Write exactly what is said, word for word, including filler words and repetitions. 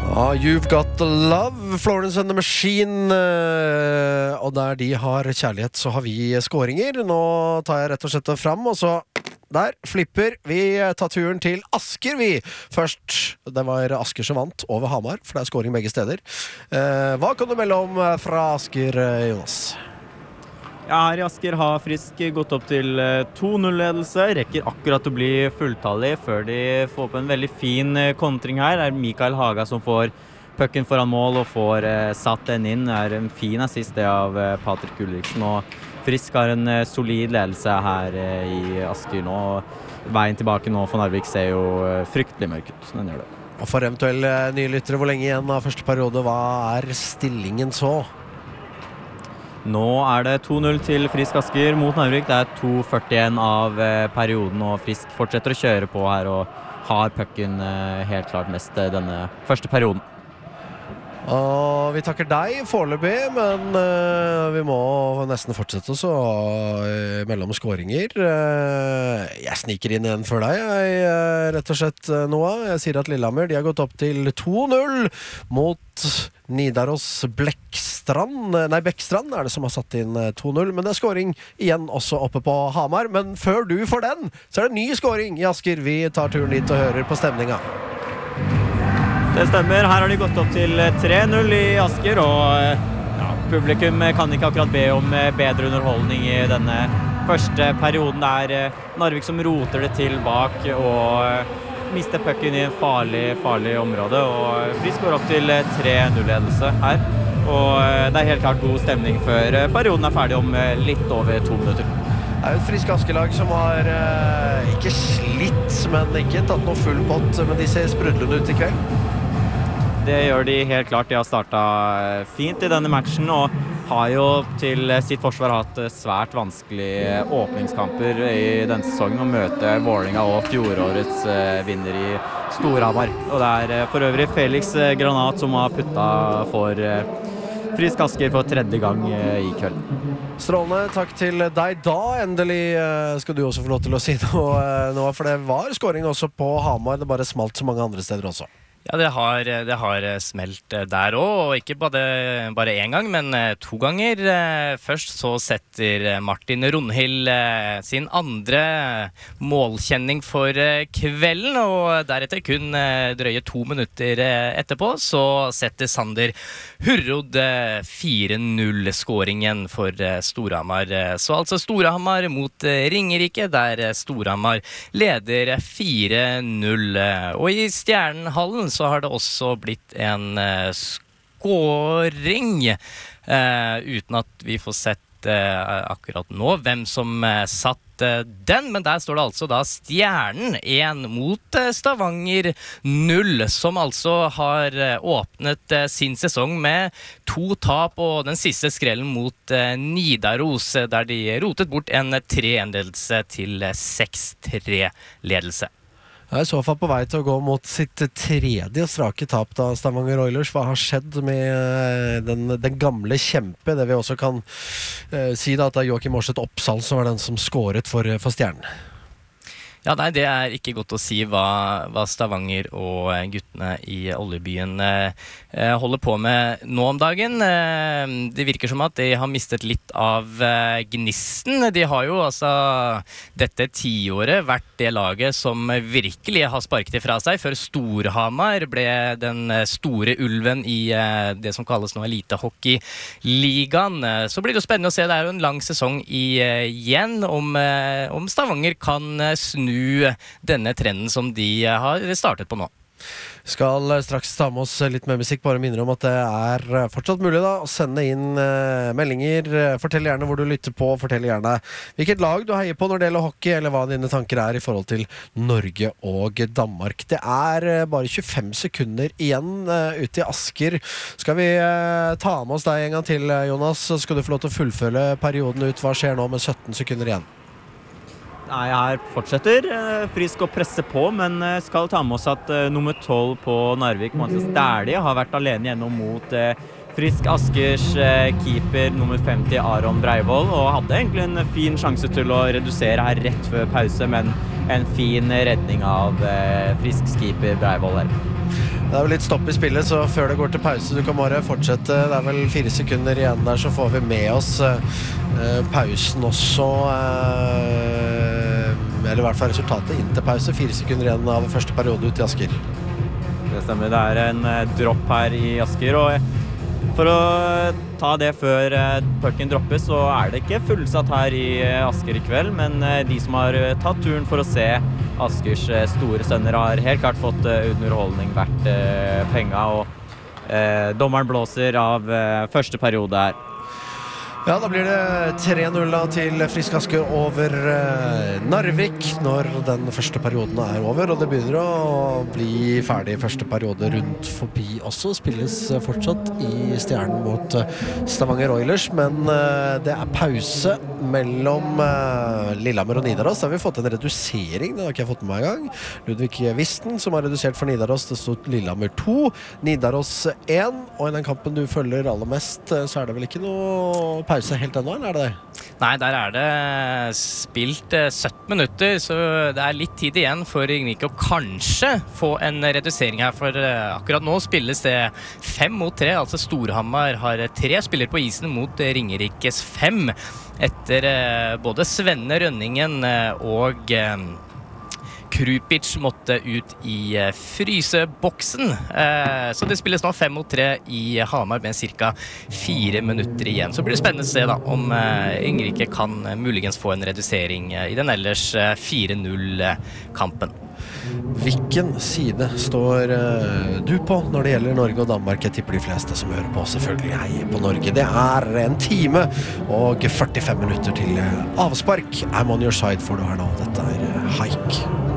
Ah, You've Got The Love, Florence and the Machine. Og der de har kjærlighet, så har vi skåringer. Nå tar jeg rett og slett det fram, og så der flipper vi tar turen til Asker, vi. Først, det var Asker som vant over Hamar, for det er skåring begge steder. Hva kan du melde om fra Asker, Jonas? Ja, her i Asker har Frisk gått opp til to null-ledelse, rekker akkurat å bli fulltallig før de får på en veldig fin kontring her. Det er Mikael Haga som får pucken foran mål og får eh, satt den inn. Det er en fin assist det av eh, Patrik Ulriksen, og Frisk har en eh, solid ledelse her eh, i Asker nå. Veien tilbake nå for Narvik ser jo eh, fryktelig mørk ut, den gjør det. Og for eventuelle nye lyttere, hvor lenge igjen av første periode, hva er stillingen så? Nå er det to null til Frisk Asker mot Narvik. Det er to førtien av eh, perioden, og Frisk fortsetter å kjøre på her og har pucken eh, helt klart mest eh, denne første perioden. Og vi takker deg foreløpig, men uh, vi må nesten fortsette så uh, mellom skåringer. Uh, jeg sniker inn igjen for deg, jeg, uh, rett og slett, uh, Noah. Jeg sier at Lillehammer, de har gått opp til to null mot Nidaros Blekkstrand. Nei, Bekkstrand er det som har satt inn to null, men det er skåring igjen også oppe på Hamar. Men før du får den, så er det ny skåring i Asker. Vi tar turen dit og hører på stemninga. Det stemmer, her har de gått opp til tre null i Asker, og ja, publikum kan ikke akkurat be om bedre underholdning i denne første perioden. Det er Narvik som roter det til bak og mister pucken i en farlig, farlig område, og Frisk går opp til tre null-ledelse her. Og det er helt klart god stemning før perioden er ferdig om litt over to minutter. Det er jo et Frisk Askelag som har eh, ikke slitt, men ikke tatt noe full pott, men de ser sprudlende ut i kveld. Det gjør de helt klart. De har startet fint i denne matchen og har jo til sitt forsvar hatt svært vanskelige åpningskamper i denne sesongen, og møte Vålinga og fjorårets vinner i Storhamar. Og det er for øvrig Felix Granat som har puttet for Frisk Asker for tredje gang i kveld. Strålende, takk til deg. Da endelig skal du også få lov til å si noe, Noah, for det var skåring også på Hamar. Det bare smalt så mange andre steder også. Ja, det har, det har smelt der også, og ikke bare, bare en gang, men to ganger. Først så setter Martin Rundhild sin andre målkjenning for kvelden, og deretter kun drøye to minutter etterpå, så setter Sander Hurrod fire null-skåringen for Storhamar. Så altså Storhamar mot Ringerike, der Storhamar leder fire null. Og i Stjernhallen så har det også blitt en uh, skåring, uh, uten at vi får sett uh, akkurat nå hvem som uh, satt uh, den, men der står det altså da Stjernen én mot uh, Stavanger null, som altså har uh, åpnet uh, sin sesong med to tap, og den siste skrellen mot uh, Nidaros, uh, der de rotet bort en tre en-ledelse til uh, seks tre-ledelse. Jeg er i så fall på vei til å gå mot sitt tredje strake tap da Stavanger Oilers. Hva har skjedd med den, den gamle kjempe? Det vi også kan uh, si da, at det er Joakim Årseth Oppsal som var den som skåret for, for Stjernen. Ja, nei, det er ikke godt å si hva, hva Stavanger og guttene i oljebyen eh, holder på med nå om dagen. Eh, det virker som at de har mistet litt av eh, gnisten. De har jo altså dette tiåret vært det laget som virkelig har sparket ifra seg. Før Storhamar ble den store ulven i eh, det som kalles nå elitehockeyligaen. Så blir det jo spennende å se. Det er jo en lang sesong igjen om, eh, om Stavanger kan snu denne trenden som de har startet på nå. Skal straks ta med oss litt mer musikk, bare minner om at det er fortsatt mulig da å sende inn uh, meldinger. Fortell gjerne hvor du lytter på, fortell gjerne hvilket lag du heier på når det gjelder hockey, eller hva dine tanker er i forhold til Norge og Danmark. Det er uh, bare tjuefem sekunder igjen uh, ute i Asker. Skal vi uh, ta med oss deg en gang til, Jonas, så skal du få lov til å fullføre perioden ut. Hva skjer nå med sytten sekunder igjen? Nei, her fortsetter Frisk å presse på, men skal ta med oss at uh, nummer tolv på Narvik, Manses Dæhlie, har vært alene gjennom mot uh, Frisk Askers uh, keeper nummer femti, Aron Breivoll, og hadde egentlig en fin sjanse til å redusere her rett før pause, men en fin redning av uh, Frisks keeper Breivoll her. Det er vel litt stopp i spillet, så før det går til pause, du kan bare fortsette. Det er vel fire sekunder igjen der, så får vi med oss uh, pausen også. Uh, eller i hvert fall resultatet inn til pause. Fire sekunder igjen av første periode ut i Asker. Det stemmer, det er en uh, dropp her i Asker, og for å ta det før uh, pucken droppes, så er det ikke fullsatt her i uh, Asker i kveld, men uh, de som har uh, tatt turen for å se Askers uh, store sønner har helt klart fått uh, underholdning verdt uh, penga, og uh, dommeren blåser av uh, første periode her. Ja, da blir det tre null til Frisk Asker over eh, Narvik når den første perioden er over, og det begynner å bli ferdig første periode rundt forbi også. Spilles fortsatt i Stjernen mot eh, Stavanger Oilers, men eh, det er pause mellom eh, Lillehammer og Nidaros. Da har vi fått en redusering, det har ikke jeg fått med meg i gang. Ludvig Visten som har redusert for Nidaros, det stod Lillehammer to, Nidaros én, og i den kampen du følger aller mest, så er det vel ikke noe pause helt ennå, eller er det det? Nei, der er det spilt sytten minutter, så det er litt tid igjen for Ringerike å kanskje få en redusering her, for akkurat nå spilles det fem mot tre, altså Storhamar har tre spillere på isen mot Ringerikes fem, etter både Svenne Rønningen og Krupic måtte ut i fryseboksen. Så det spilles nå fem mot tre i Hamar med cirka fire minutter igjen. Så blir det spennende å se da, om Ringerike kan muligens få en redusering i den ellers fire null-kampen. Hvilken side står du på når det gjelder Norge og Danmark? Jeg tipper de fleste som hører på selvfølgelig heier på Norge. Det er en time og førtifem minutter til avspark. I'm on your side for du her nå. Dette er Haik.